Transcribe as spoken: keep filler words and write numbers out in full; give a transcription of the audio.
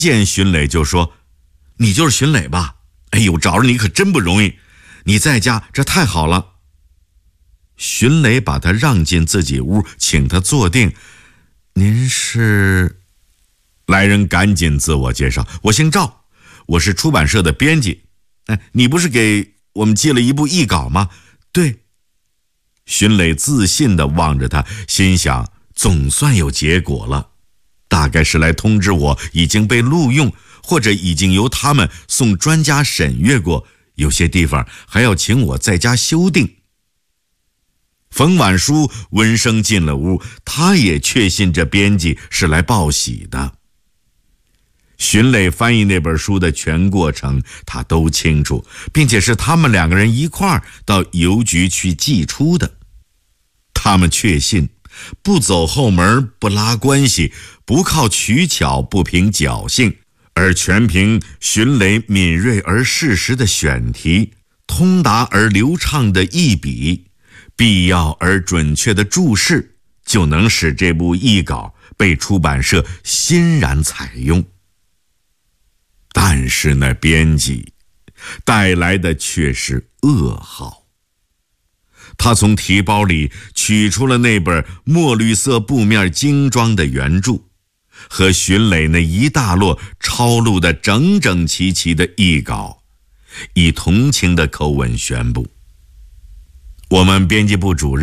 见荀磊就说：“你就是荀磊吧？哎呦，找着你可真不容易，你在家这太好了。”荀磊把他让进自己屋，请他坐定。您是？来人赶紧自我介绍：“我姓赵，我是出版社的编辑。哎，你不是给我们寄了一部译稿吗？”“对。”荀磊自信地望着他，心想总算有结果了，大概是来通知我已经被录用，或者已经由他们送专家审阅过，有些地方还要请我在家修订。冯婉书闻声进了屋，他也确信这编辑是来报喜的。荀磊翻译那本书的全过程他都清楚，并且是他们两个人一块儿到邮局去寄出的。他们确信不走后门，不拉关系，不靠取巧，不凭侥幸，而全凭荀磊敏锐而适时的选题，通达而流畅的译笔，必要而准确的注释，就能使这部译稿被出版社欣然采用。但是那编辑带来的却是噩耗。他从提包里取出了那本墨绿色布面精装的原著，和荀磊那一大摞抄录的整整齐齐的译稿，以同情的口吻宣布：“我们编辑部主任